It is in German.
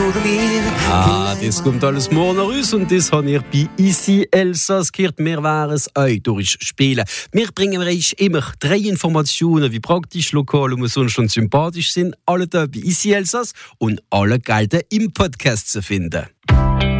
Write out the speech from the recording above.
Das kommt alles morgen raus und das habe ich bei Ici Elsass gehört. Wir werden es euch durchspielen. Wir bringen euch immer 3 Informationen, wie praktisch, lokal und sonst und sympathisch sind. Alle da bei Ici Elsass und alle gelten im Podcast zu finden.